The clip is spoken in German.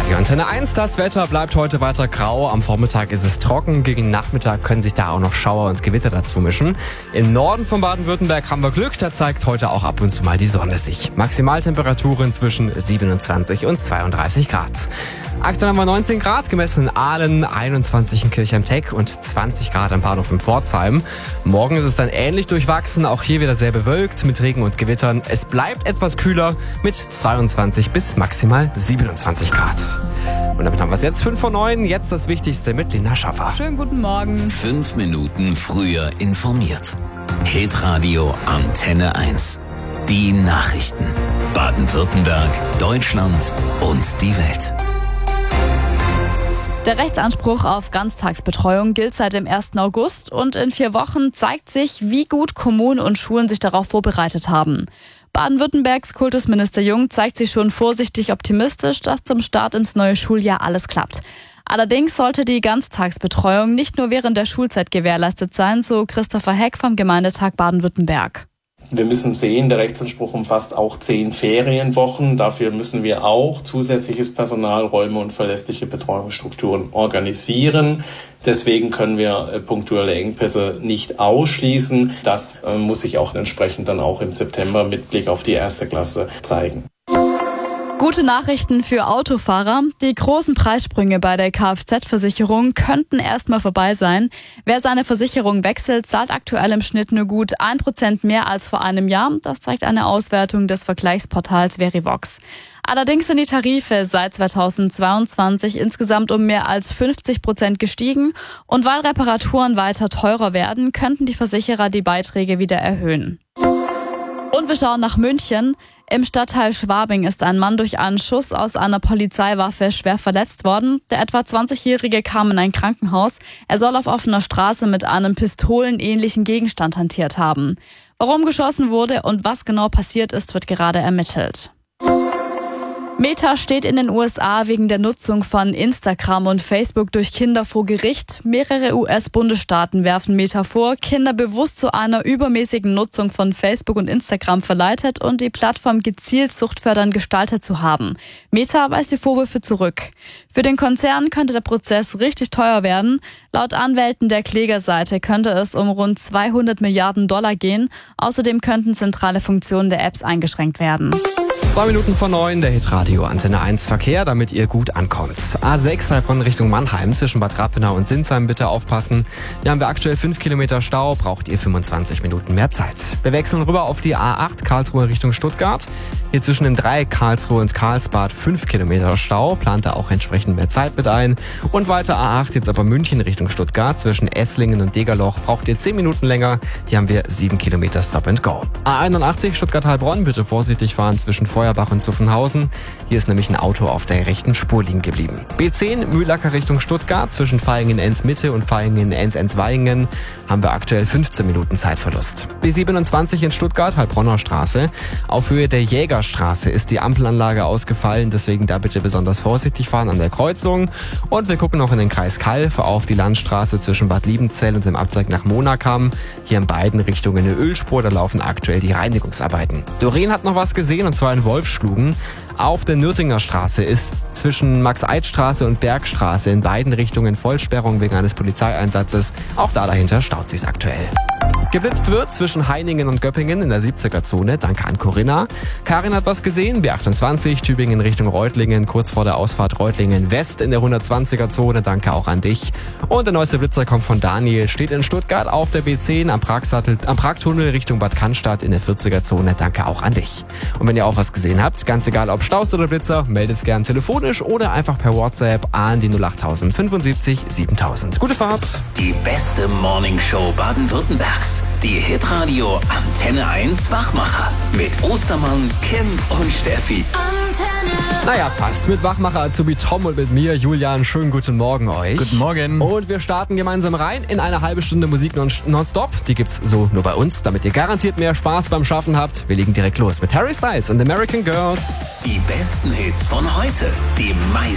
Radio Antenne 1. Das Wetter bleibt heute weiter grau. Am Vormittag ist es trocken. Gegen Nachmittag können sich da auch noch Schauer und Gewitter dazu mischen. Im Norden von Baden-Württemberg haben wir Glück. Da zeigt heute auch ab und zu mal die Sonne sich. Maximaltemperaturen zwischen 27 und 32 Grad. Aktuell haben wir 19 Grad, gemessen in Aalen, 21 in Kirchheim-Teck und 20 Grad am Bahnhof in Pforzheim. Morgen ist es dann ähnlich durchwachsen, auch hier wieder sehr bewölkt mit Regen und Gewittern. Es bleibt etwas kühler mit 22 bis maximal 27 Grad. Und damit haben wir es jetzt 5 vor 9. Jetzt das Wichtigste mit Lena Schaffer. Schönen guten Morgen. 5 Minuten früher informiert. Hitradio Antenne 1. Die Nachrichten. Baden-Württemberg, Deutschland und die Welt. Der Rechtsanspruch auf Ganztagsbetreuung gilt seit dem 1. August und in 4 Wochen zeigt sich, wie gut Kommunen und Schulen sich darauf vorbereitet haben. Baden-Württembergs Kultusminister Jung zeigt sich schon vorsichtig optimistisch, dass zum Start ins neue Schuljahr alles klappt. Allerdings sollte die Ganztagsbetreuung nicht nur während der Schulzeit gewährleistet sein, so Christopher Heck vom Gemeindetag Baden-Württemberg. Wir müssen sehen, der Rechtsanspruch umfasst auch 10 Ferienwochen. Dafür müssen wir auch zusätzliches Personal, Räume und verlässliche Betreuungsstrukturen organisieren. Deswegen können wir punktuelle Engpässe nicht ausschließen. Das muss sich auch entsprechend dann auch im September mit Blick auf die 1. Klasse zeigen. Gute Nachrichten für Autofahrer. Die großen Preissprünge bei der Kfz-Versicherung könnten erstmal vorbei sein. Wer seine Versicherung wechselt, zahlt aktuell im Schnitt nur gut 1% mehr als vor einem Jahr. Das zeigt eine Auswertung des Vergleichsportals Verivox. Allerdings sind die Tarife seit 2022 insgesamt um mehr als 50% gestiegen. Und weil Reparaturen weiter teurer werden, könnten die Versicherer die Beiträge wieder erhöhen. Und wir schauen nach München. Im Stadtteil Schwabing ist ein Mann durch einen Schuss aus einer Polizeiwaffe schwer verletzt worden. Der etwa 20-Jährige kam in ein Krankenhaus. Er soll auf offener Straße mit einem pistolenähnlichen Gegenstand hantiert haben. Warum geschossen wurde und was genau passiert ist, wird gerade ermittelt. Meta steht in den USA wegen der Nutzung von Instagram und Facebook durch Kinder vor Gericht. Mehrere US-Bundesstaaten werfen Meta vor, Kinder bewusst zu einer übermäßigen Nutzung von Facebook und Instagram verleitet und die Plattform gezielt suchtfördernd gestaltet zu haben. Meta weist die Vorwürfe zurück. Für den Konzern könnte der Prozess richtig teuer werden. Laut Anwälten der Klägerseite könnte es um rund 200 Milliarden Dollar gehen. Außerdem könnten zentrale Funktionen der Apps eingeschränkt werden. 2 Minuten vor 9, der Hitradio Antenne 1 Verkehr, damit ihr gut ankommt. A6 Heilbronn Richtung Mannheim, zwischen Bad Rappenau und Sinsheim bitte aufpassen. Hier haben wir aktuell 5 Kilometer Stau, braucht ihr 25 Minuten mehr Zeit. Wir wechseln rüber auf die A8 Karlsruhe Richtung Stuttgart. Hier zwischen dem Dreieck Karlsruhe und Karlsbad 5 Kilometer Stau, plant da auch entsprechend mehr Zeit mit ein. Und weiter A8 jetzt aber München Richtung Stuttgart, zwischen Esslingen und Degerloch braucht ihr 10 Minuten länger. Hier haben wir 7 Kilometer Stop and Go. A81 Stuttgart-Heilbronn, bitte vorsichtig fahren zwischen Feuerbach und Zuffenhausen. Hier ist nämlich ein Auto auf der rechten Spur liegen geblieben. B10 Mühlacker Richtung Stuttgart, zwischen Vaihingen-Enz-Mitte und Vaihingen-Enz-Vaihingen haben wir aktuell 15 Minuten Zeitverlust. B27 in Stuttgart, Heilbronner Straße. Auf Höhe der Jägerstraße ist die Ampelanlage ausgefallen, deswegen da bitte besonders vorsichtig fahren an der Kreuzung. Und wir gucken noch in den Kreis Calw auf die Landstraße zwischen Bad Liebenzell und dem Abzweig nach Monakam. Hier in beiden Richtungen eine Ölspur, da laufen aktuell die Reinigungsarbeiten. Doreen hat noch was gesehen, und zwar in Wolfschlugen. Auf der Nürtinger Straße ist zwischen Max-Eid-Straße und Bergstraße in beiden Richtungen Vollsperrung wegen eines Polizeieinsatzes. Auch dahinter staut sich's aktuell. Geblitzt wird zwischen Heiningen und Göppingen in der 70er-Zone. Danke an Corinna. Karin hat was gesehen. B28 Tübingen Richtung Reutlingen, kurz vor der Ausfahrt Reutlingen West in der 120er-Zone. Danke auch an dich. Und der neueste Blitzer kommt von Daniel. Steht in Stuttgart auf der B10 am Pragtunnel Richtung Bad Cannstatt in der 40er-Zone. Danke auch an dich. Und wenn ihr auch was gesehen habt, ganz egal ob Staus oder Blitzer, meldet gern telefonisch oder einfach per WhatsApp an die 08000 75 7000. Gute Fahrt. Die beste Morningshow Baden-Württembergs. Die Hitradio Antenne 1 Wachmacher. Mit Ostermann, Kim und Steffi. Naja, passt. Mit Wachmacher-Azubi Tom und mit mir, Julian. Schönen guten Morgen euch. Guten Morgen. Und wir starten gemeinsam rein in eine halbe Stunde Musik nonstop. Die gibt's so nur bei uns, damit ihr garantiert mehr Spaß beim Schaffen habt. Wir legen direkt los mit Harry Styles und American Girls. Die besten Hits von heute. Die meisten